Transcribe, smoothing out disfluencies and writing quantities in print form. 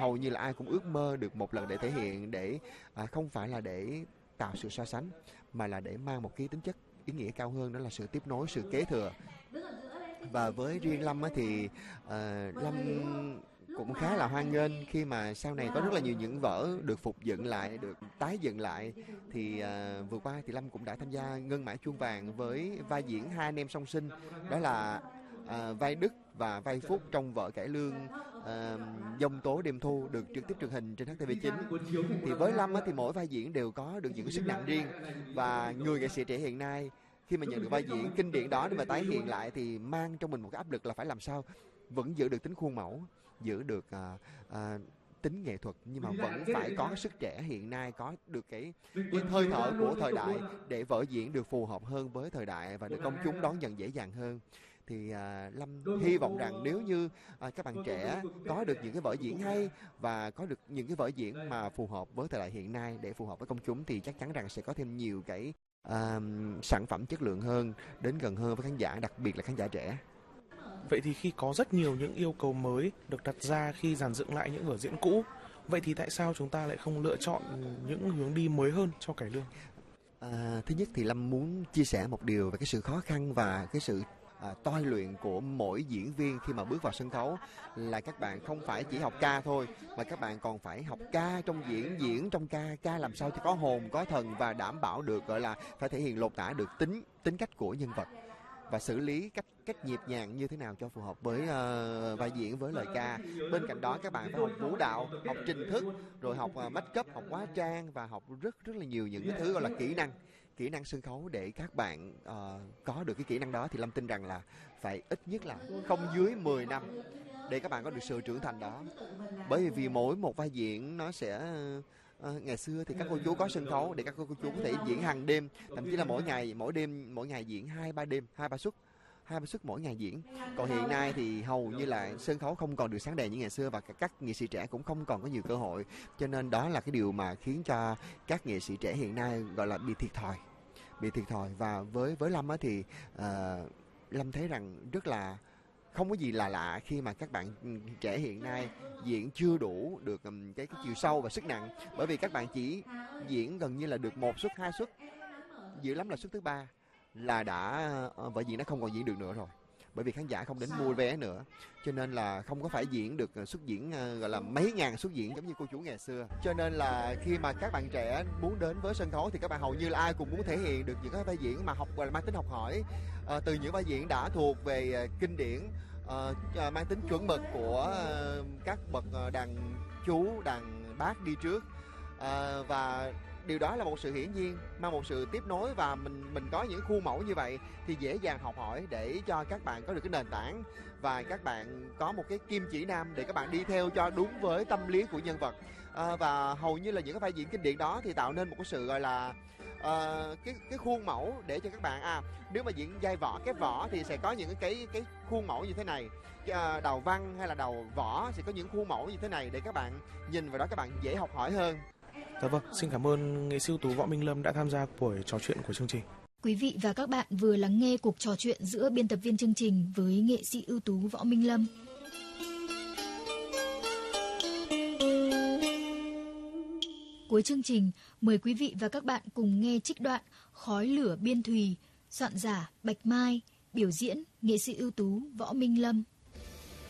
hầu như là ai cũng ước mơ được một lần để thể hiện, để không phải là để tạo sự so sánh, mà là để mang một cái tính chất ý nghĩa cao hơn, đó là sự tiếp nối, sự kế thừa. Và với riêng Lâm thì Lâm cũng khá là hoan nghênh khi mà sau này có rất là nhiều những vở được phục dựng lại, được tái dựng lại. Thì vừa qua thì Lâm cũng đã tham gia Ngân Mã Chuông Vàng với vai diễn hai anh em song sinh, đó là vai Đức và vai Phúc trong vở cải lương Giông Tố Đêm Thu, được trực tiếp truyền hình trên HTV9. Thì với Lâm thì mỗi vai diễn đều có được những sức nặng riêng, và người nghệ sĩ trẻ hiện nay khi mà nhận được vai diễn kinh điển đó để mà tái hiện lại thì mang trong mình một cái áp lực là phải làm sao vẫn giữ được tính khuôn mẫu, giữ được tính nghệ thuật, nhưng mà vẫn phải có sức trẻ hiện nay, có được cái hơi thở của thời đại để vở diễn được phù hợp hơn với thời đại và được công chúng đón nhận dễ dàng hơn. Thì Lâm hy vọng rằng nếu như các bạn trẻ có được những cái vở diễn hay và có được những cái vở diễn mà phù hợp với thời đại hiện nay để phù hợp với công chúng, thì chắc chắn rằng sẽ có thêm nhiều cái sản phẩm chất lượng hơn, đến gần hơn với khán giả, đặc biệt là khán giả trẻ. Vậy thì khi có rất nhiều những yêu cầu mới được đặt ra khi dàn dựng lại những vở diễn cũ, vậy thì tại sao chúng ta lại không lựa chọn những hướng đi mới hơn cho cải lương? Thứ nhất thì Lâm muốn chia sẻ một điều về cái sự khó khăn và cái sự toi luyện của mỗi diễn viên khi mà bước vào sân khấu, là các bạn không phải chỉ học ca thôi, mà các bạn còn phải học ca trong diễn, diễn trong ca làm sao cho có hồn có thần, và đảm bảo được gọi là phải thể hiện lột tả được tính cách của nhân vật, và xử lý cách nhịp nhàng như thế nào cho phù hợp với vai diễn, với lời ca. Bên cạnh đó các bạn phải học vũ đạo, học trình thức, rồi học make up, học hóa trang, và học rất là nhiều những cái thứ gọi là kỹ năng sân khấu. Để các bạn có được cái kỹ năng đó thì Lâm tin rằng là phải ít nhất là không dưới 10 năm để các bạn có được sự trưởng thành đó. Bởi vì mỗi một vai diễn nó sẽ ngày xưa thì các cô chú có sân khấu để các cô chú có thể diễn hàng đêm, thậm chí là mỗi ngày diễn 2-3 suất mỗi ngày diễn. Còn hiện nay thì hầu như là sân khấu không còn được sáng đèn như ngày xưa, và các nghệ sĩ trẻ cũng không còn có nhiều cơ hội, cho nên đó là cái điều mà khiến cho các nghệ sĩ trẻ hiện nay gọi là bị thiệt thòi. Và với Lâm thì Lâm thấy rằng rất là không có gì là lạ khi mà các bạn trẻ hiện nay diễn chưa đủ được cái chiều sâu và sức nặng, bởi vì các bạn chỉ diễn gần như là được 1 suất 2 suất, dữ lắm là suất thứ 3 là đã vở diễn đã không còn diễn được nữa rồi, bởi vì khán giả không đến mua vé nữa, cho nên là không có phải diễn được suất diễn gọi là mấy ngàn suất diễn giống như cô chú ngày xưa. Cho nên là khi mà các bạn trẻ muốn đến với sân khấu thì các bạn hầu như là ai cũng muốn thể hiện được những cái vai diễn mà gọi là mang tính học hỏi, từ những vai diễn đã thuộc về kinh điển, mang tính chuẩn mực của các bậc đàn chú, đàn bác đi trước, và điều đó là một sự hiển nhiên, mang một sự tiếp nối, và mình có những khuôn mẫu như vậy thì dễ dàng học hỏi để cho các bạn có được cái nền tảng, và các bạn có một cái kim chỉ nam để các bạn đi theo cho đúng với tâm lý của nhân vật. Và hầu như là những cái vai diễn kinh điển đó thì tạo nên một cái sự gọi là cái khuôn mẫu để cho các bạn nếu mà diễn vai võ, kép võ thì sẽ có những cái khuôn mẫu như thế này, đầu văn hay là đầu võ sẽ có những khuôn mẫu như thế này để các bạn nhìn vào đó, các bạn dễ học hỏi hơn. Dạ vâng, xin cảm ơn nghệ sĩ ưu tú Võ Minh Lâm đã tham gia buổi trò chuyện của chương trình. Quý vị và các bạn vừa lắng nghe cuộc trò chuyện giữa biên tập viên chương trình với nghệ sĩ ưu tú Võ Minh Lâm. Cuối chương trình, mời quý vị và các bạn cùng nghe trích đoạn Khói lửa biên thùy, soạn giả Bạch Mai, biểu diễn nghệ sĩ ưu tú Võ Minh Lâm.